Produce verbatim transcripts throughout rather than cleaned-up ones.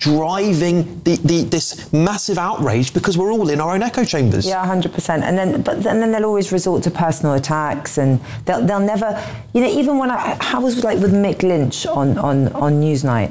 driving the, the this massive outrage because we're all in our own echo chambers. Yeah, one hundred percent. And then, but and then they'll always resort to personal attacks, and they'll they'll never, you know, even when I, I was like with Mick Lynch on on on Newsnight.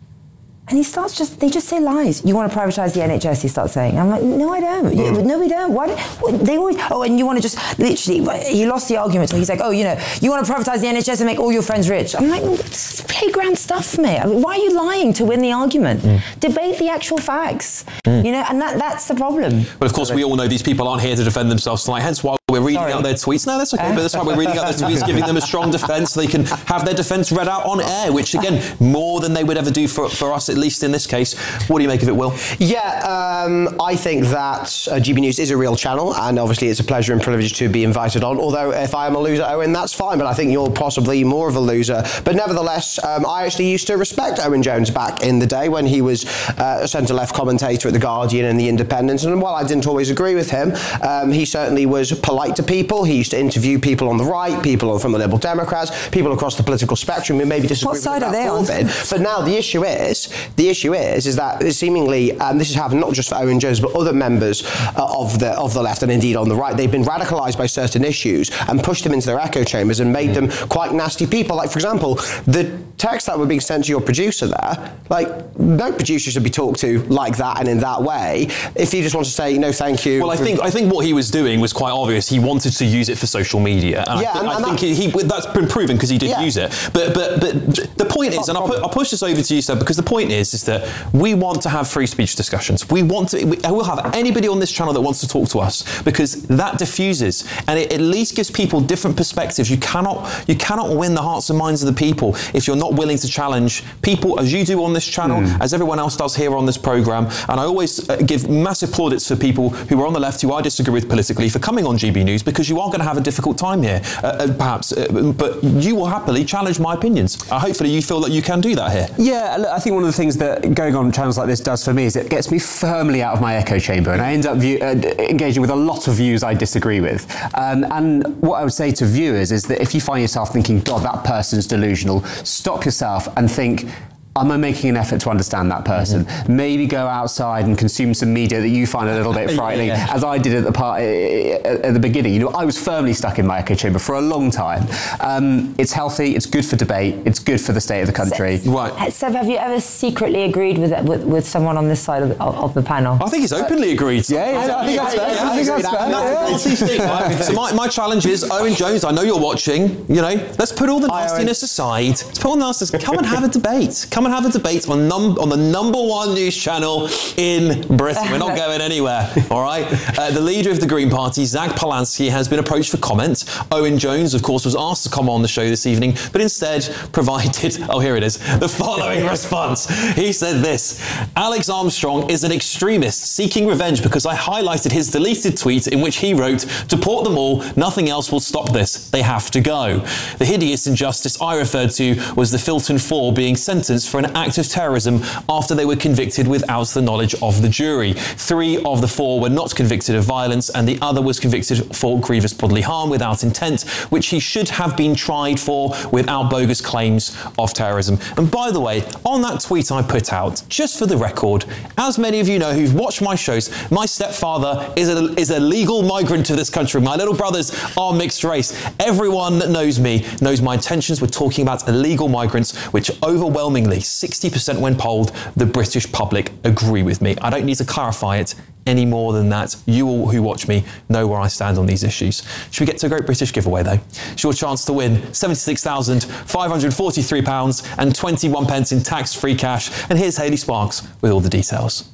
And he starts just, they just say lies. You want to privatise the N H S, he starts saying. I'm like, no, I don't. Mm. No, we don't. Why? Do, they always, oh, and you want to just, literally, he lost the argument. So he's like, oh, you know, you want to privatise the N H S and make all your friends rich. I'm like, this is playground stuff, mate. I mean, why are you lying to win the argument? Mm. Debate the actual facts. Mm. You know, and that that's the problem. But of course, we all know these people aren't here to defend themselves tonight, hence why we're reading Sorry. out their tweets. No, that's okay, uh, but that's why we're reading out their tweets, giving them a strong defence so they can have their defence read out on air, which, again, more than they would ever do for, for us, at least in this case. What do you make of it, Will? Yeah, um, I think that uh, G B News is a real channel, and obviously it's a pleasure and privilege to be invited on, although if I am a loser, Owen, that's fine, but I think you're possibly more of a loser. But nevertheless, um, I actually used to respect Owen Jones back in the day when he was uh, a centre-left commentator at The Guardian and The Independent, and while I didn't always agree with him, um, he certainly was polite to people. He used to interview people on the right, people from the Liberal Democrats, people across the political spectrum who maybe disagree what with side are they on? But now the issue is, the issue is, is that seemingly, um, this has happened not just for Owen Jones, but other members uh, of the of the left and indeed on the right. They've been radicalised by certain issues and pushed them into their echo chambers and made them quite nasty people. Like, for example, the texts that were being sent to your producer there, like, no producer should be talked to like that and in that way. If you just want to say, no, thank you. Well, I think I think what he was doing was quite obvious. He wanted to use it for social media. And yeah, I, th- and, I and think that, he, he that's been proven because he did yeah. use it. But but but the point is, and I'll, put, I'll push this over to you, sir, because the point is, is that we want to have free speech discussions. We want to. We, we'll have anybody on this channel that wants to talk to us, because that diffuses and it at least gives people different perspectives. You cannot you cannot win the hearts and minds of the people if you're not willing to challenge people, as you do on this channel, mm. as everyone else does here on this programme. And I always uh, give massive plaudits for people who are on the left, who I disagree with politically, for coming on G B News, because you are going to have a difficult time here, uh, uh, perhaps, uh, but you will happily challenge my opinions. Uh, hopefully you feel that you can do that here. Yeah, look, I think one of the things that going on channels like this does for me is it gets me firmly out of my echo chamber, and I end up view, uh, engaging with a lot of views I disagree with. Um, and what I would say to viewers is that if you find yourself thinking, God, that person's delusional, stop yourself and think, am I making an effort to understand that person? Mm-hmm. Maybe go outside and consume some media that you find a little bit frightening, yeah, yeah. as I did at the part at the beginning. You know, I was firmly stuck in my echo chamber for a long time. Um, it's healthy. It's good for debate. It's good for the state of the country. Seb, right. Seb, have you ever secretly agreed with with, with someone on this side of the, of the panel? I think he's openly agreed. Yeah, yeah. I think that's fair. I think that's fair. That's the thing, right? So my, my challenge is, Owen Jones, I know you're watching. You know, let's put all the nastiness aside. Let's put all the nastiness. Come and have a debate. Come and have a debate on num- on the number one news channel in Britain. We're not going anywhere, all right? Uh, the leader of the Green Party, Zach Polanski, has been approached for comment. Owen Jones, of course, was asked to come on the show this evening, but instead provided, oh, here it is, the following response. He said this: Alex Armstrong is an extremist seeking revenge because I highlighted his deleted tweet in which he wrote, "Deport them all, nothing else will stop this. They have to go." The hideous injustice I referred to was the Filton Four being sentenced for an act of terrorism after they were convicted without the knowledge of the jury. Three of the four were not convicted of violence, and the other was convicted for grievous bodily harm without intent, which he should have been tried for without bogus claims of terrorism. And by the way, on that tweet I put out, just for the record, as many of you know who've watched my shows, my stepfather is a, is a legal migrant to this country. My little brothers are mixed race. Everyone that knows me knows my intentions. We're talking about illegal migrants, which overwhelmingly, sixty percent when polled, the British public agree with me. I don't need to clarify it any more than that. You all who watch me know where I stand on these issues. Should we get to a Great British giveaway, though? It's your chance to win seventy-six thousand five hundred forty-three pounds and twenty-one pence in tax-free cash. And here's Hayley Sparks with all the details.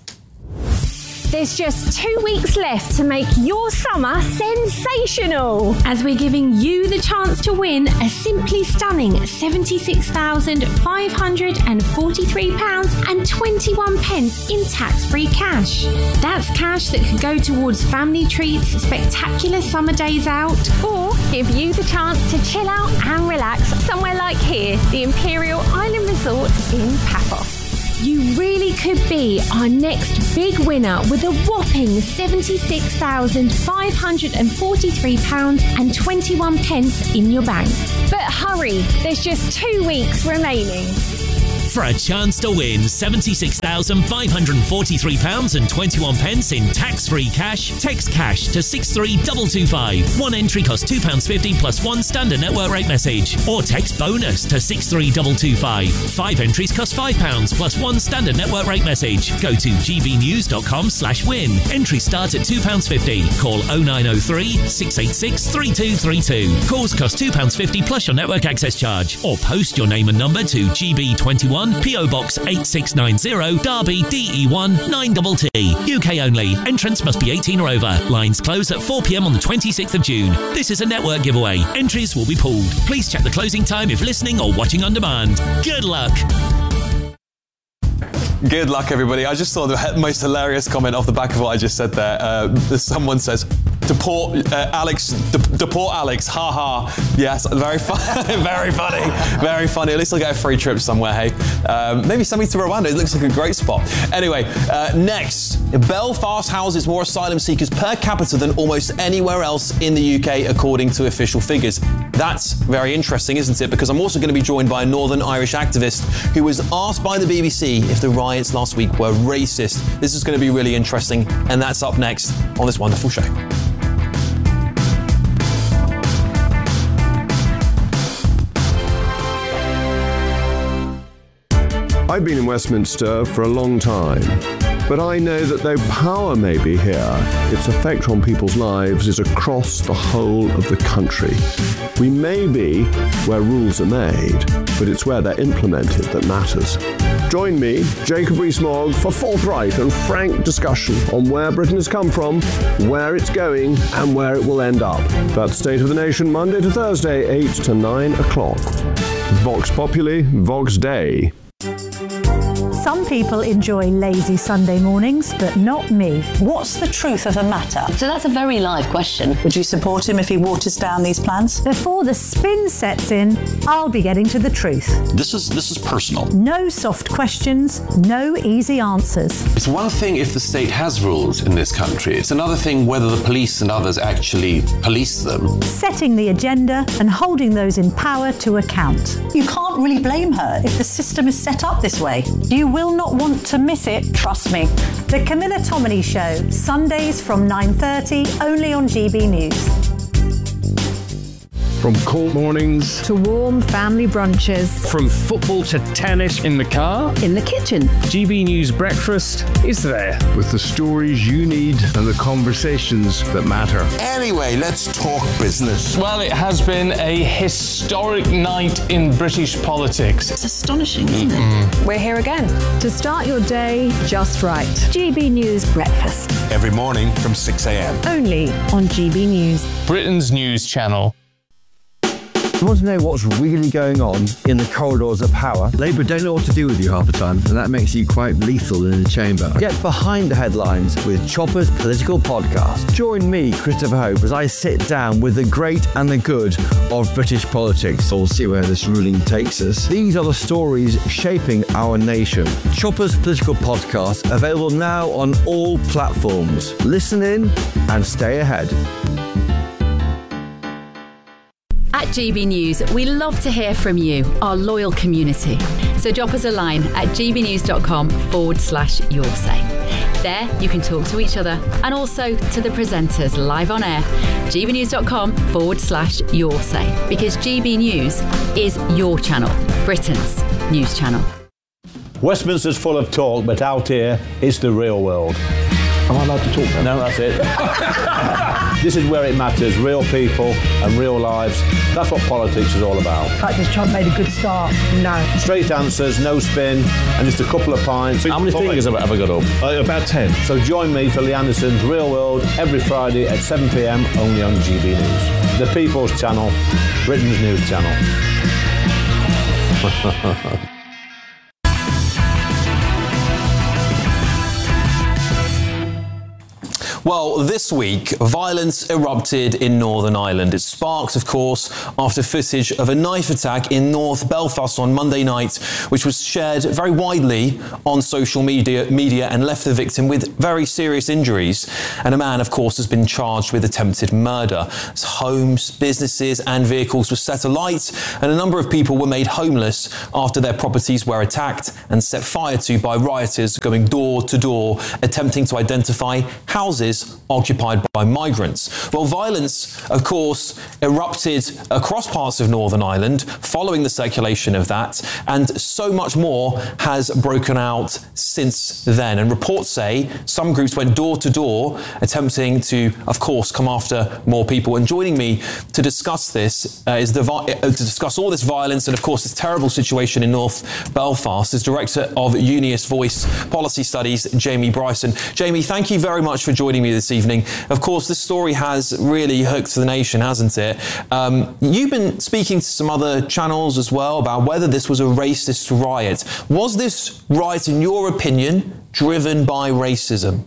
There's just two weeks left to make your summer sensational, as we're giving you the chance to win a simply stunning seventy-six thousand five hundred forty-three pounds and twenty-one pence in tax-free cash. That's cash that could go towards family treats, spectacular summer days out, or give you the chance to chill out and relax somewhere like here, the Imperial Island Resort in Paphos. You really could be our next big winner with a whopping seventy-six thousand five hundred forty-three pounds and twenty-one pence in your bank. But hurry, there's just two weeks remaining. for a chance to win seventy-six thousand five hundred forty-three pounds and twenty-one pence in tax-free cash. Text cash to six three two two five. One entry costs two pounds fifty plus one standard network rate message. Or text bonus to six three two two five. Five entries cost five pounds plus one standard network rate message. Go to gbnews.com slash win. Entry start at two pounds fifty. Call oh nine oh three, six eight six, three two three two. Calls cost two pounds fifty plus your network access charge. Or post your name and number to G B twenty-one, P O Box eight six nine zero, Derby, D E one nine T T. U K only. Entrance must be eighteen or over. Lines close at four p m on the twenty-sixth of June. This is a network giveaway. Entries will be pulled. Please check the closing time if listening or watching on demand. Good luck. Good luck, everybody. I just saw the most hilarious comment off the back of what I just said there. Uh, someone says, deport uh, Alex, de- deport Alex, ha ha. Yes, very fun, very funny, very funny. At least I'll get a free trip somewhere, hey. Um, maybe send me to Rwanda. It looks like a great spot. Anyway, uh, next, Belfast houses more asylum seekers per capita than almost anywhere else in the U K, according to official figures. That's very interesting, isn't it? Because I'm also going to be joined by a Northern Irish activist who was asked by the B B C if the riots last week were racist. This is going to be really interesting, and that's up next on this wonderful show. I've been in Westminster for a long time, but I know that though power may be here, its effect on people's lives is across the whole of the country. We may be where rules are made, but it's where they're implemented that matters. Join me, Jacob Rees-Mogg, for forthright and frank discussion on where Britain has come from, where it's going, and where it will end up. That's State of the Nation, Monday to Thursday, eight to nine o'clock. Vox Populi, Vox Dei. Some people enjoy lazy Sunday mornings, but not me. What's the truth of the matter? So that's a very live question. Would you support him if he waters down these plans? Before the spin sets in, I'll be getting to the truth. This is this is personal. No soft questions, no easy answers. It's one thing if the state has rules in this country. It's another thing whether the police and others actually police them. Setting the agenda and holding those in power to account. You can't really blame her if the system is set up this way. You will not want to miss it, trust me. The Camilla Tominey Show, Sundays from nine thirty, only on G B News. From cold mornings to warm family brunches. From football to tennis in the car. In the kitchen. G B News Breakfast is there. With the stories you need and the conversations that matter. Anyway, let's talk business. Well, it has been a historic night in British politics. It's astonishing, isn't mm-hmm. it? We're here again to start your day just right. G B News Breakfast. Every morning from six a m. Only on G B News. Britain's news channel. You want to know what's really going on in the corridors of power? Labour don't know what to do with you half the time, and that makes you quite lethal in the chamber. Get behind the headlines with Chopper's Political Podcast. Join me, Christopher Hope, as I sit down with the great and the good of British politics. We'll see where this ruling takes us. These are the stories shaping our nation. Chopper's Political Podcast, available now on all platforms. Listen in and stay ahead. At G B News, we love to hear from you, our loyal community. So drop us a line at gbnews.com forward slash your say. There, you can talk to each other and also to the presenters live on air. gbnews.com forward slash your say. Because G B News is your channel, Britain's news channel. Westminster's full of talk, but out here, it's the real world. Am I allowed to talk now? No, that's it. This is where it matters, real people and real lives. That's what politics is all about. In fact, has Trump made a good start? No. Straight answers, no spin, and just a couple of pints. How many fingers have I got up? Uh, about ten. So join me for Lee Anderson's Real World every Friday at seven p m only on G B News. The People's Channel, Britain's news channel. Well, this week, violence erupted in Northern Ireland. It sparked, of course, after footage of a knife attack in North Belfast on Monday night, which was shared very widely on social media, media and left the victim with very serious injuries. And a man, of course, has been charged with attempted murder. His homes, businesses and vehicles were set alight, and a number of people were made homeless after their properties were attacked and set fire to by rioters going door to door, attempting to identify houses occupied by migrants. Well, violence, of course, erupted across parts of Northern Ireland following the circulation of that, and so much more has broken out since then. And reports say some groups went door to door, attempting to, of course, come after more people. And joining me to discuss this uh, is the vi- uh, to discuss all this violence and, of course, this terrible situation in North Belfast is Director of Unius Voice Policy Studies, Jamie Bryson. Jamie, thank you very much for joining me this evening. Of course, this story has really hooked the nation, hasn't it? Um, you've been speaking to some other channels as well about whether this was a racist riot. Was this riot, in your opinion, driven by racism?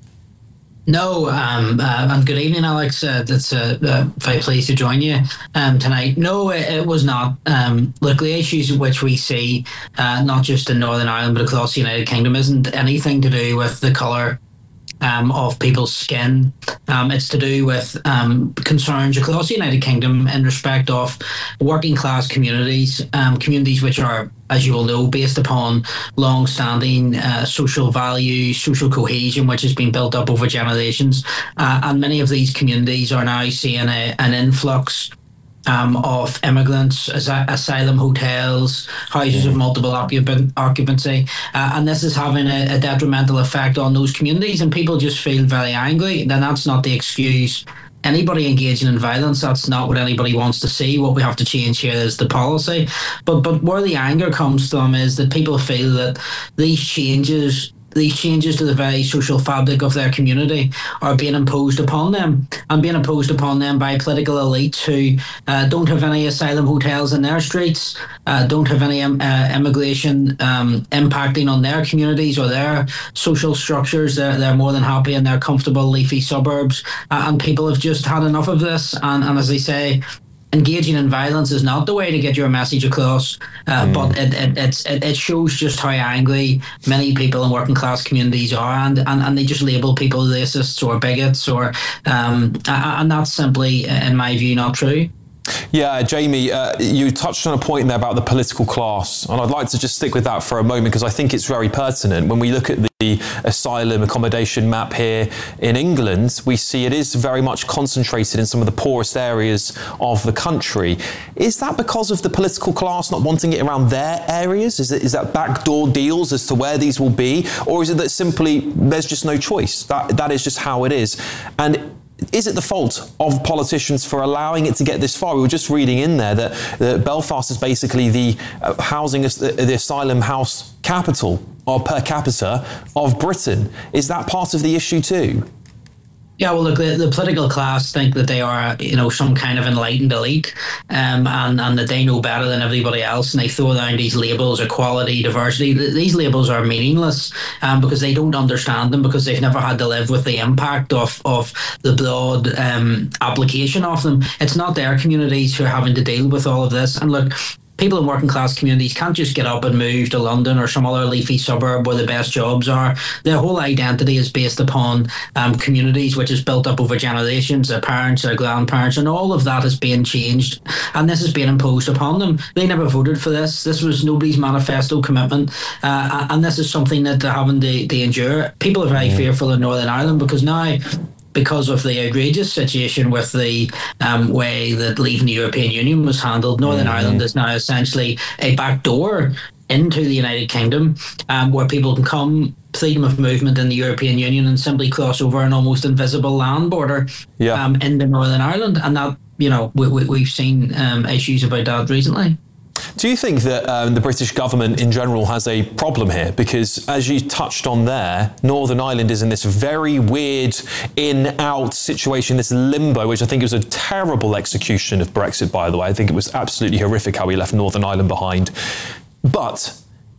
No, um, uh, and good evening, Alex. Uh, it's uh, uh, very pleased to join you um, tonight. No, it, it was not. Um, look, the issues which we see, uh, not just in Northern Ireland, but across the United Kingdom, isn't anything to do with the colour Um, of people's skin. Um, it's to do with um, concerns across the United Kingdom in respect of working class communities, um, communities which are, as you all know, based upon long-standing uh, social values, social cohesion, which has been built up over generations. Uh, and many of these communities are now seeing a, an influx Um, of immigrants, as- asylum hotels, houses of multiple occupant- occupancy. Uh, and this is having a, a detrimental effect on those communities, and people just feel very angry. Then that's not the excuse. Anybody engaging in violence, that's not what anybody wants to see. What we have to change here is the policy. But, but where the anger comes from is that people feel that these changes These changes to the very social fabric of their community are being imposed upon them, and being imposed upon them by political elites who uh, don't have any asylum hotels in their streets, uh, don't have any um, uh, immigration um, impacting on their communities or their social structures. They're, they're more than happy in their comfortable leafy suburbs, uh, and people have just had enough of this. And, and as they say, engaging in violence is not the way to get your message across, uh, mm. but it, it, it's, it, it shows just how angry many people in working class communities are, and, and, and they just label people racists or bigots, or um, and that's simply, in my view, not true. Yeah, Jamie, uh, you touched on a point there about the political class, and I'd like to just stick with that for a moment because I think it's very pertinent. When we look at the asylum accommodation map here in England, we see it is very much concentrated in some of the poorest areas of the country. Is that because of the political class not wanting it around their areas? Is, it, is that backdoor deals as to where these will be? Or is it that simply there's just no choice? That That is just how it is. And is it the fault of politicians for allowing it to get this far? We were just reading in there that, that Belfast is basically the uh, housing, the, the asylum house capital or per capita of Britain. Is that part of the issue too? Yeah, well, look, the, the political class think that they are, you know, some kind of enlightened elite, um, and, and that they know better than everybody else, and they throw down these labels: equality, diversity. These labels are meaningless um, because they don't understand them, because they've never had to live with the impact of, of the broad um, application of them. It's not their communities who are having to deal with all of this. And look, people in working class communities can't just get up and move to London or some other leafy suburb where the best jobs are. Their whole identity is based upon um, communities which is built up over generations, their parents, their grandparents, and all of that is being changed. And this is being imposed upon them. They never voted for this. This was nobody's manifesto commitment. Uh, and this is something that they're having to, to endure. People are very fearful in Northern Ireland because now, because of the outrageous situation with the um, way that leaving the European Union was handled, Northern mm-hmm. Ireland is now essentially a back door into the United Kingdom, um, where people can come, freedom of movement in the European Union, and simply cross over an almost invisible land border yeah. um, into Northern Ireland. And that, you know, we, we, we've seen um, issues about that recently. Do you think that um, the British government in general has a problem here? Because as you touched on there, Northern Ireland is in this very weird in-out situation, this limbo, which I think was a terrible execution of Brexit, by the way. I think it was absolutely horrific how we left Northern Ireland behind. But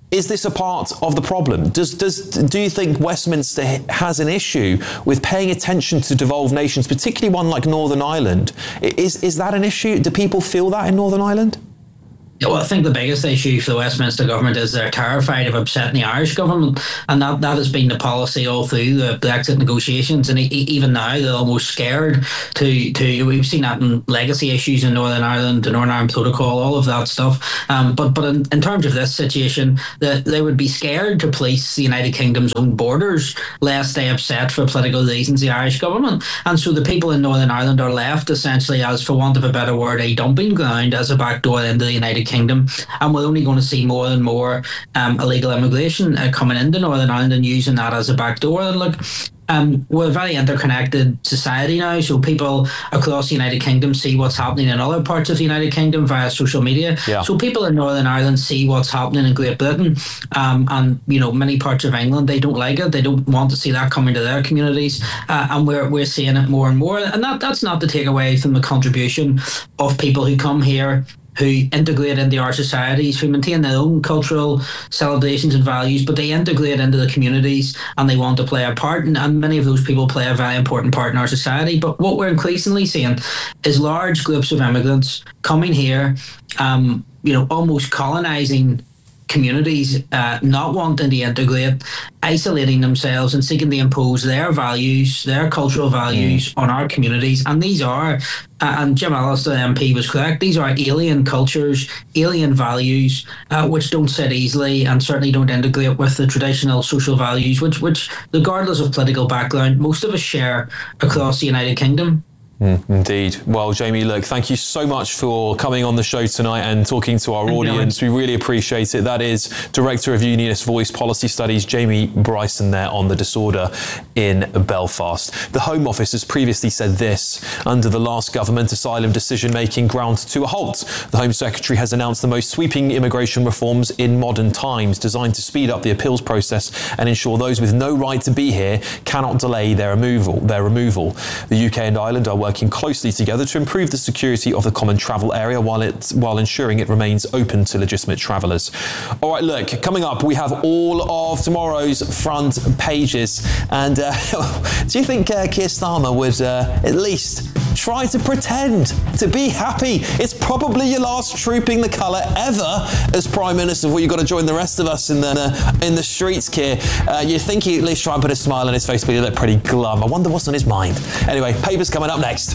Is this a part of the problem? Does, does, do you think Westminster has an issue with paying attention to devolved nations, particularly one like Northern Ireland? Is, is that an issue? Do people feel that in Northern Ireland? Yeah, well, I think the biggest issue for the Westminster government is they're terrified of upsetting the Irish government, and that, that has been the policy all through the Brexit negotiations. And e- even now, they're almost scared to to. We've seen that in legacy issues in Northern Ireland, the Northern Ireland Protocol, all of that stuff. Um, but but in, in terms of this situation, the, they would be scared to police the United Kingdom's own borders, lest they upset for political reasons the Irish government. And so the people in Northern Ireland are left essentially as, for want of a better word, a dumping ground, as a backdoor into the United Kingdom, and we're only going to see more and more um, illegal immigration uh, coming into Northern Ireland and using that as a backdoor. And look, um, we're a very interconnected society now, so people across the United Kingdom see what's happening in other parts of the United Kingdom via social media. Yeah. So people in Northern Ireland see what's happening in Great Britain, um, and you know many parts of England. They don't like it. They don't want to see that coming to their communities, uh, and we're we're seeing it more and more. And that that's not to take away from the contribution of people who come here, who integrate into our societies, who maintain their own cultural celebrations and values, but they integrate into the communities and they want to play a part. And, and many of those people play a very important part in our society. But what we're increasingly seeing is large groups of immigrants coming here, um, you know, almost colonizing communities, uh, not wanting to integrate, isolating themselves and seeking to impose their values, their cultural values mm. on our communities. And these are, uh, and Jim Allister, M P, was correct, these are alien cultures, alien values, uh, which don't sit easily and certainly don't integrate with the traditional social values, which, which, regardless of political background, most of us share across the United Kingdom. Mm, indeed. Well, Jamie, look, thank you so much for coming on the show tonight and talking to our thank audience. You. We really appreciate it. That is Director of Unionist Voice Policy Studies, Jamie Bryson, there on the disorder in Belfast. The Home Office has previously said this: under the last government, asylum decision-making ground to a halt. The Home Secretary has announced the most sweeping immigration reforms in modern times, designed to speed up the appeals process and ensure those with no right to be here cannot delay their removal. Their removal. The U K and Ireland are working closely together to improve the security of the common travel area while it while ensuring it remains open to legitimate travellers. All right, look, coming up, we have all of tomorrow's front pages. And uh, do you think uh, Keir Starmer would uh, at least try to pretend to be happy? It's probably your last trooping the colour ever as Prime Minister before you've got to join the rest of us in the, uh, in the streets, Keir. Uh, you think he'd at least try and put a smile on his face, but he looked pretty glum. I wonder what's on his mind. Anyway, papers coming up next.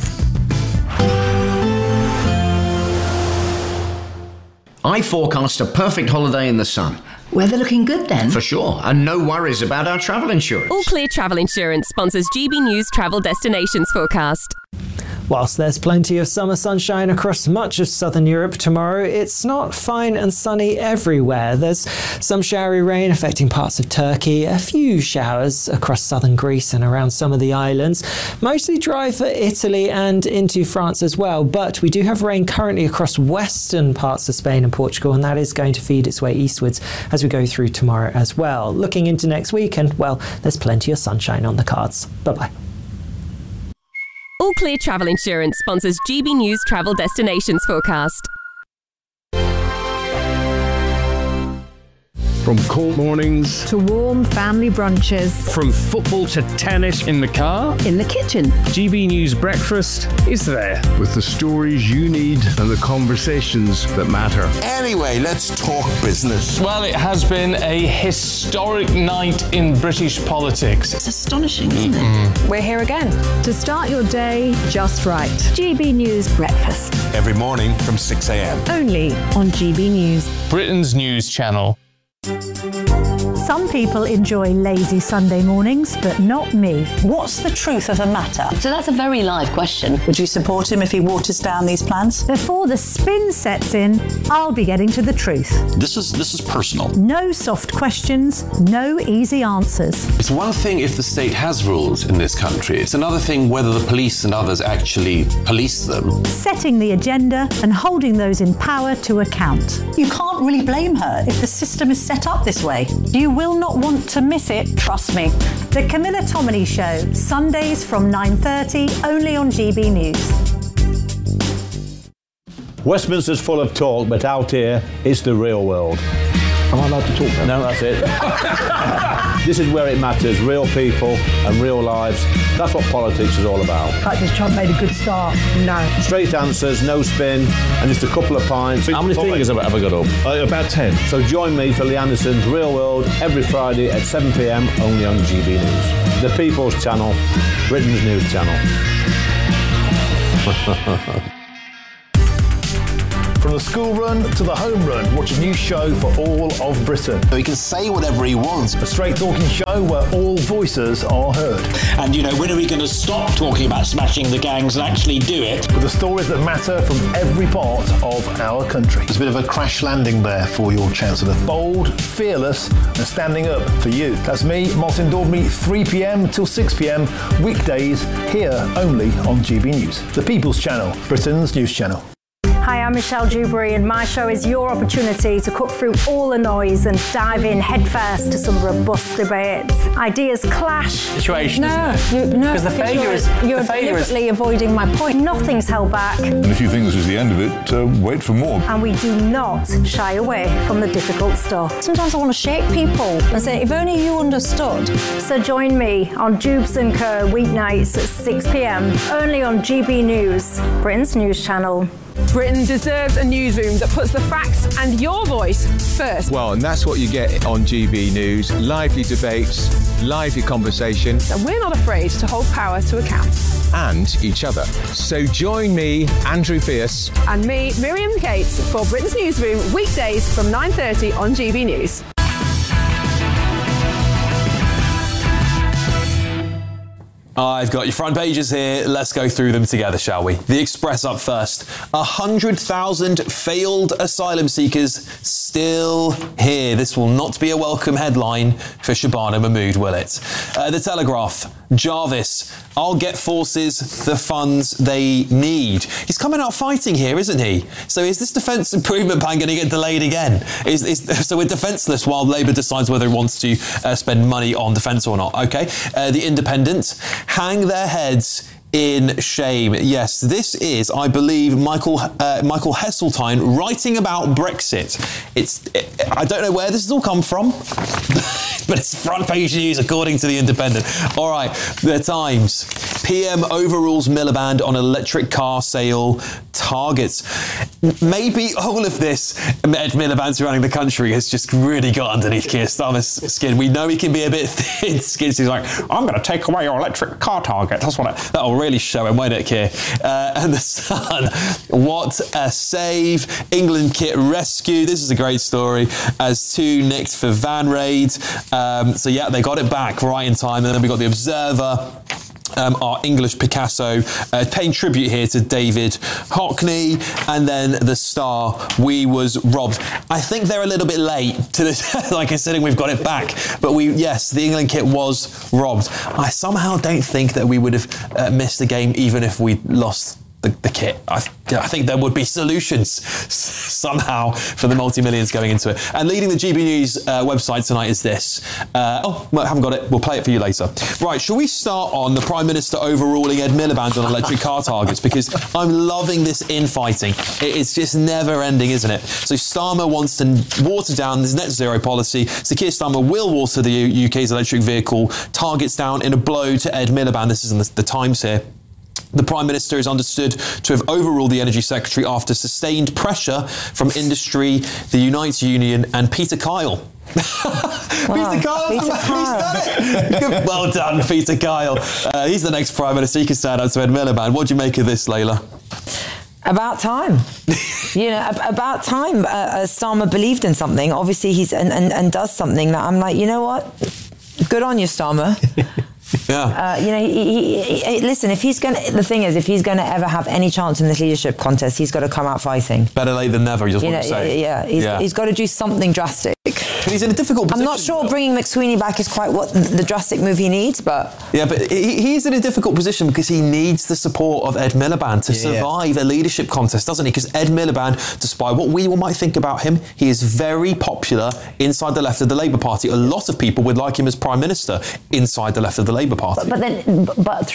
I forecast a perfect holiday in the sun. Weather looking good then? For sure, and no worries about our travel insurance. All Clear Travel Insurance sponsors G B News Travel Destinations Forecast. Whilst there's plenty of summer sunshine across much of southern Europe tomorrow, it's not fine and sunny everywhere. There's some showery rain affecting parts of Turkey, a few showers across southern Greece and around some of the islands. Mostly dry for Italy and into France as well, but we do have rain currently across western parts of Spain and Portugal, and that is going to feed its way eastwards as we go through tomorrow as well. Looking into next weekend, well, there's plenty of sunshine on the cards. Bye-bye. All Clear Travel Insurance sponsors G B News Travel Destinations Forecast. From cold mornings to warm family brunches. From football to tennis in the car. In the kitchen. G B News Breakfast is there. With the stories you need and the conversations that matter. Anyway, let's talk business. Well, it has been a historic night in British politics. It's astonishing, isn't it? We're here again to start your day just right. G B News Breakfast. Every morning from six a.m. Only on G B News. Britain's news channel. Some people enjoy lazy Sunday mornings, but not me. What's the truth of the matter? So that's a very live question. Would you support him if he waters down these plans? Before the spin sets in, I'll be getting to the truth. This is this is personal. No soft questions, no easy answers. It's one thing if the state has rules in this country. It's another thing whether the police and others actually police them. Setting the agenda and holding those in power to account. You can't really blame her if the system is set up this way. You will not want to miss it, trust me. The Camilla Tominey Show, Sundays from nine thirty, only on G B News. Westminster's full of talk, but out here, it's the real world. Am I allowed to talk now? No, that's it. This is where it matters. Real people and real lives. That's what politics is all about. In fact, has Trump made a good start? No. Straight answers, no spin, and just a couple of pints. How many fingers have I ever got up? Uh, about ten. So join me for Lee Anderson's Real World every Friday at seven p m only on G B News. The People's Channel, Britain's news channel. From the school run to the home run, watch a new show for all of Britain. So he can say whatever he wants. A straight talking show where all voices are heard. And, you know, when are we going to stop talking about smashing the gangs and actually do it? With the stories that matter from every part of our country. There's a bit of a crash landing there for your Chancellor. Bold, fearless and standing up for you. That's me, Martin Daubney, three p m till six p m weekdays here only on G B News. The People's Channel, Britain's news channel. Hi, I'm Michelle Dewberry, and my show is your opportunity to cut through all the noise and dive in headfirst to some robust debates. Ideas clash. Situation, no, isn't it? You, no, because the failure you're, is you're the failure deliberately is... avoiding my point. Nothing's held back. And if you think this is the end of it, uh, wait for more. And we do not shy away from the difficult stuff. Sometimes I want to shake people and say, if only you understood. So join me on Jubes and Co weeknights at six p m only on G B News, Britain's news channel. Britain deserves a newsroom that puts the facts and your voice first. Well, and that's what you get on G B News. Lively debates, lively conversation. And we're not afraid to hold power to account. And each other. So join me, Andrew Pierce. And me, Miriam Cates, for Britain's Newsroom, weekdays from nine thirty on G B News. I've got your front pages here. Let's go through them together, shall we? The Express up first. one hundred thousand failed asylum seekers still here. This will not be a welcome headline for Shabana Mahmood, will it? Uh, the Telegraph. Jarvis. I'll get forces the funds they need. He's coming out fighting here, isn't he? So is this defence improvement plan going to get delayed again? Is, is, so we're defenceless while Labour decides whether it wants to uh, spend money on defence or not. OK. Uh, the Independent. Hang their heads in shame. Yes, this is, I believe, Michael uh, Michael Heseltine writing about Brexit. It's it, I don't know where this has all come from, but it's front page news according to the Independent. All right, the Times. P M overrules Miliband on electric car sale targets. Maybe all of this, Ed Miliband's running the country, has just really got underneath Keir Starmer's skin. We know he can be a bit thin-skinned. He's like, I'm going to take away your electric car target. That's what I, that'll really show him, won't it, Keir? Uh, and the Sun, what a save. England kit rescue. This is a great story. As two nicked for van raid. Um, so yeah, they got it back right in time. And then we got the Observer. Um, our English Picasso, uh, paying tribute here to David Hockney, and then the Star, we was robbed. I think they're a little bit late to this, like considering we've got it back, but we, yes, the England kit was robbed. I somehow don't think that we would have uh, missed the game even if we lost the, the kit. I, I think there would be solutions somehow for the multi-millions going into it. And leading the G B News uh, website tonight is this. Uh, oh, well, I haven't got it. We'll play it for you later. Right, shall we start on the Prime Minister overruling Ed Miliband on electric car targets? Because I'm loving this infighting. It, it's just never ending, isn't it? So Starmer wants to water down this net zero policy. So Keir Starmer will water the U K's electric vehicle targets down in a blow to Ed Miliband. This is in the, the Times here. The Prime Minister is understood to have overruled the Energy Secretary after sustained pressure from industry, the Unite Union and Peter Kyle. Wow. Peter Kyle, Peter Kyle. he's done it. Well done, Peter Kyle. Uh, he's the next Prime Minister. He can stand up to Ed Miliband. What do you make of this, Layla? About time. you know, about time. Uh, uh, Starmer believed in something. Obviously, he's and, and, and does something that I'm like, you know what? Good on you, Starmer. Yeah. Uh, you know, he, he, he, listen, if he's going to, the thing is, if he's going to ever have any chance in this leadership contest, he's got to come out fighting. Better late than never, you just you want know, to say. Yeah, he's, yeah. he's got to do something drastic. But he's in a difficult position. I'm not sure bringing McSweeney back is quite what the drastic move he needs, but... Yeah, but he, he's in a difficult position because he needs the support of Ed Miliband to yeah. survive a leadership contest, doesn't he? Because Ed Miliband, despite what we might think about him, he is very popular inside the left of the Labour Party. A lot of people would like him as Prime Minister inside the left of the Labour Party. But, but then, but through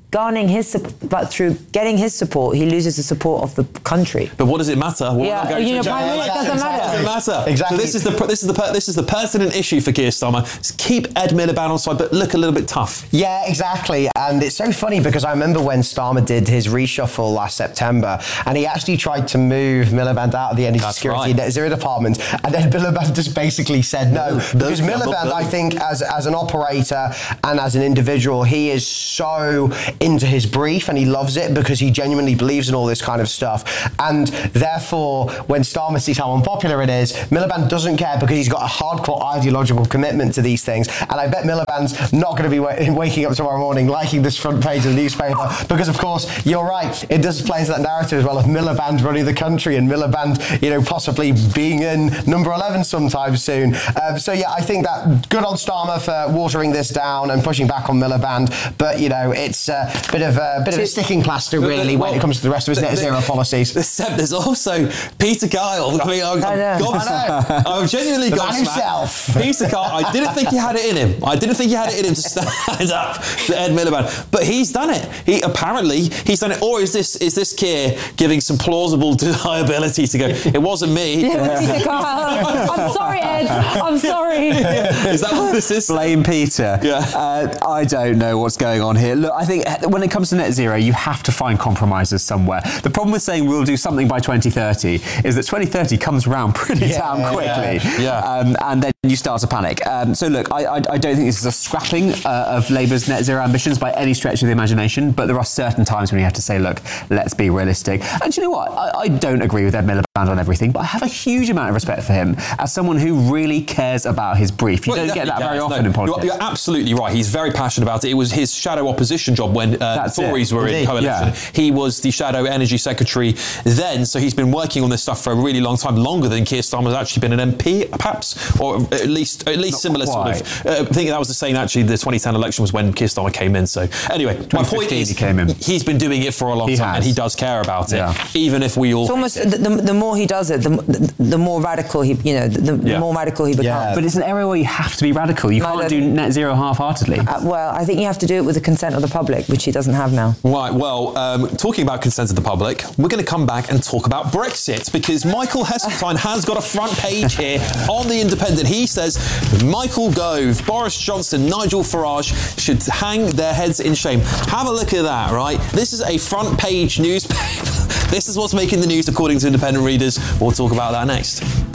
garnering his support, but through getting his support, he loses the support of the country. But what does it matter? Well, yeah, we're not going you know, to Prime Minister, it doesn't matter. It doesn't matter. Exactly. So this is the this is the this is the pertinent issue for Keir Starmer. Just keep Ed Miliband on side, but look a little bit tough. Yeah, exactly. And it's so funny because I remember when Starmer did his reshuffle last September, and he actually tried to move Miliband out of the Energy That's Security right. Net Zero Department, and then Miliband just basically said no. No, because no, Miliband, no, no. I think, as as an operator and as an individual, he is so into his brief and he loves it because he genuinely believes in all this kind of stuff. And therefore, when Starmer sees how unpopular it is, Miliband doesn't care because he's got a hardcore ideological commitment to these things. And I bet Miliband's not going to be wa- waking up tomorrow morning liking this front page of the newspaper because, of course, you're right. It does play into that narrative as well of Miliband running the country and Miliband, you know, possibly being in number eleven sometime soon. Um, so, yeah, I think that good on Starmer for watering this down and pushing back on Miliband. But, you know, it's a bit of a, bit of a sticking plaster, really, well, when it comes to the rest of his the, net zero the, policies. There's also Peter Kyle. I mean, I'm, I know. gobsmacked. I know. I'm genuinely The man gobsmacked. himself. Peter Kyle, I didn't think he had it in him. I didn't think he had it in him to stand up to Ed Miliband. But he's done it. He apparently, he's done it. Or is this is this Keir giving some plausible deniability to go, it wasn't me. Yeah, Peter Kyle. I'm sorry, Ed. I'm sorry. Is that what this is? Blame Peter. Yeah. Uh, I don't know what's going on here. Look, I think when it comes to net zero, you have to find compromises somewhere. The problem with saying we'll do something by twenty thirty is that twenty thirty comes around pretty Yeah, damn quickly. yeah, yeah. Um, and then you start to panic. Um, so look, I, I, I don't think this is a scrapping uh, of Labour's net zero ambitions by any stretch of the imagination, but there are certain times when you have to say, look, let's be realistic. And do you know what? I, I don't agree with Ed Miliband on everything, but I have a huge amount of respect for him as someone who really cares about his brief. You Well, don't get that definitely very does. often No, in politics. You're, you're absolutely right. He's very passionate about it. It was his shadow opposition job when uh, the That's Tories it. were in Indeed, coalition. yeah. He was the shadow energy secretary then, so he's been working on this stuff for a really long time, longer than Keir Starmer's actually been an M P, perhaps, or at least at least Not similar quite. sort of. Uh, I think that was the same. Actually, the twenty ten election was when Keir Starmer came in. So anyway, my point is, he came in. he's been doing it for a long He time, has. and he does care about it, Yeah. even if we all. It's almost the, the, the more he does it, the, the, the more radical he, you know, the, the Yeah. more radical he becomes. Yeah. But it's an area where you have to be radical. You No, can't no. do net zero half-heartedly. Uh, well, I think you have to do it with the consent of the public, which he doesn't have now. Right, well, um, talking about consent of the public, we're going to come back and talk about Brexit because Michael Heseltine has got a front page here on The Independent. He says Michael Gove, Boris Johnson, Nigel Farage should hang their heads in shame. Have a look at that, right? This is a front page newspaper. This is what's making the news according to independent readers. We'll talk about that next.